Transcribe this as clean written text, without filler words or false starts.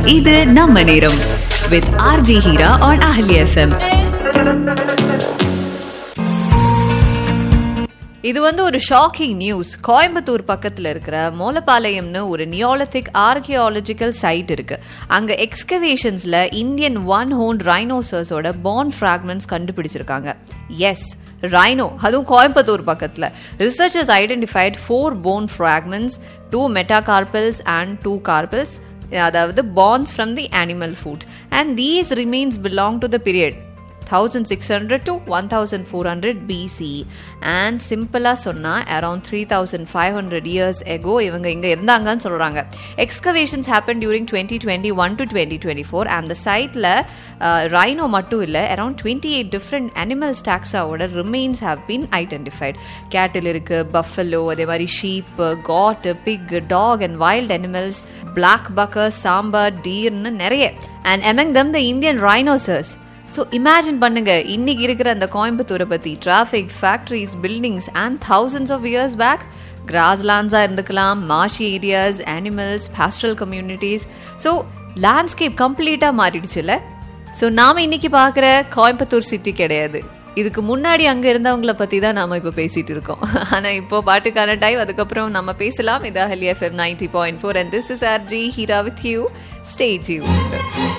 இது நம்ம நேரம் with RJ Hira on Ahli FM. இது ஒரு ஷாக்கிங் நியூஸ். கோயம்புத்தூர் பக்கத்துல இருக்கிற மோலப்பாளையம்னு ஒரு நியோலித்திக் ஆர்கியாலஜிக்கல் சைட் இருக்கு. அங்க எக்ஸ்கவேஷன்ஸ்ல இந்தியன் ஒன் ஹோர்ன்ட் ரைனோசர்ஸோட போன் ஃபிராக்மெண்ட்ஸ் கண்டுபிடிச்சிருக்காங்க. எஸ், rhino, அதுவும் கோயம்புத்தூர் பக்கத்துல. Researchers identified 4 bone fragments, 2 metacarpals and 2 carpals, அதாவது bones from the animal food, and these remains belong to the period 1600 to 1400 BC, and சிம்பிளா சொன்னா around 3500 years ago இவங்க இங்க இருந்தாங்கன்னு சொல்றாங்க. Excavations happened during 2021 to 2024 and the siteல rhino மட்டும் இல்ல, around 28 different animal taxaவோட remains have been identified. Cattle இருக்கு, buffalo, அதே மாதிரி sheep, goat, pig, dog and wild animals, black bucker, sambar, deerன்னு நிறைய, and among them the Indian rhinoceros. So imagine பண்ணுங்க, இன்னைக்கு இருக்கிற அந்த கோயம்புத்தூரை பற்றி traffic, factories, buildings and thousands of years back கிராஸ்லாண்ட்ஸாக இருந்துக்கலாம், marshy areas, animals, பாஸ்டரல் communities. So landscape கம்ப்ளீட்டாக மாறிடுச்சுல்ல. So நாம் இன்னைக்கு பார்க்குற கோயம்புத்தூர் சிட்டி கிடையாது. இதுக்கு முன்னாடி அங்கே இருந்தவங்களை பற்றி தான் நாம் இப்போ பேசிகிட்டு இருக்கோம். ஆனால் இப்போ பாட்டுக்கான டைம், அதுக்கப்புறம் நம்ம பேசலாம். இது அஹலி FM 90.4 and this is RJ Hira with you. Stay tuned.